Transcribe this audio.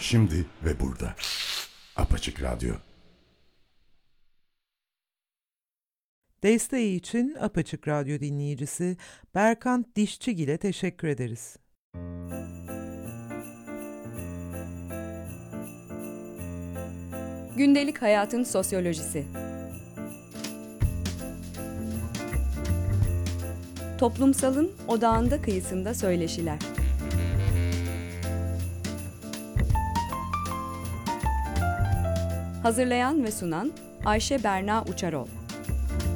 Şimdi ve burada. Apaçık Radyo. Desteği için Apaçık Radyo dinleyicisi Berkant Dişçigil'e teşekkür ederiz. Gündelik hayatın sosyolojisi. Toplumsalın odağında kıyısında söyleşiler. Hazırlayan ve sunan Ayşe Berna Uçarol.